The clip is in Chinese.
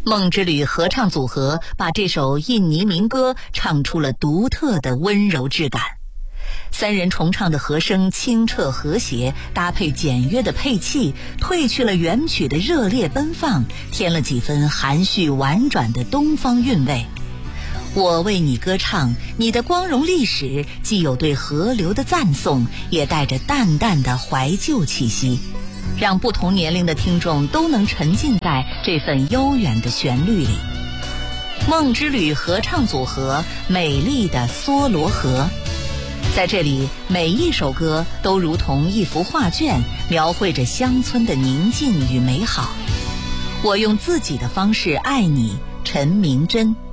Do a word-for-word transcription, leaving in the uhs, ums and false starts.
梦之旅合唱组合把这首印尼民歌唱出了独特的温柔质感。三人重唱的和声清澈和谐，搭配简约的配器，褪去了原曲的热烈奔放，添了几分含蓄婉转的东方韵味。我为你歌唱，你的光荣历史既有对河流的赞颂，也带着淡淡的怀旧气息，让不同年龄的听众都能沉浸在这份悠远的旋律里。梦之旅合唱组合，美丽的梭罗河。在这里，每一首歌都如同一幅画卷，描绘着乡村的宁静与美好。我用自己的方式爱你，陈明真。